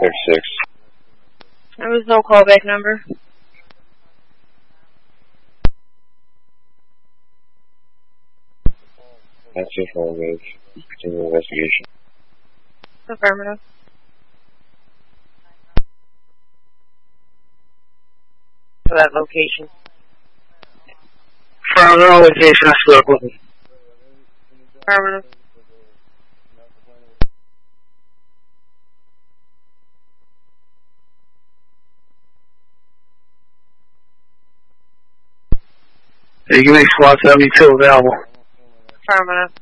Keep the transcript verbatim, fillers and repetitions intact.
thirty-six. There was no callback number. That's it for the continuing investigation. Affirmative. To that location. Affirmative location, I spoke with him. Affirmative. Hey, you make SWAT seventy-two available. Affirmative.